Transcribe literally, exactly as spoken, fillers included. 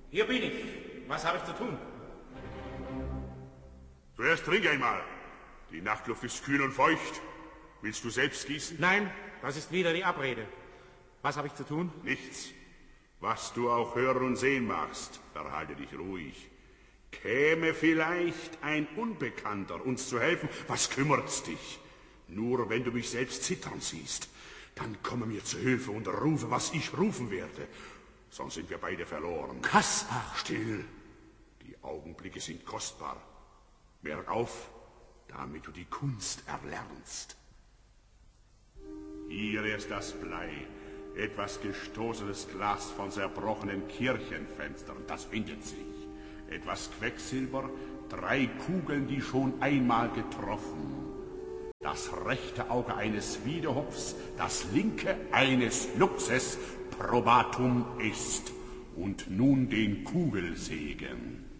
Hier bin ich. Was habe ich zu tun? Zuerst trink einmal. Die Nachtluft ist kühl und feucht. Willst du selbst gießen? Nein, das ist wieder die Abrede. Was habe ich zu tun? Nichts. Was du auch hören und sehen magst, verhalte dich ruhig. Käme vielleicht ein Unbekannter, uns zu helfen, was kümmert's dich? Nur wenn du mich selbst zittern siehst, dann komme mir zu Hilfe und rufe, was ich rufen werde. Sonst sind wir beide verloren. Kaspar! Still! Die Augenblicke sind kostbar. Merk auf, damit du die Kunst erlernst. Hier ist das Blei, etwas gestoßenes Glas von zerbrochenen Kirchenfenstern, das findet sich. Etwas Quecksilber, drei Kugeln, die schon einmal getroffen. Das rechte Auge eines Wiedehopfs, das linke eines Luchses, probatum ist. Und nun den Kugelsegen.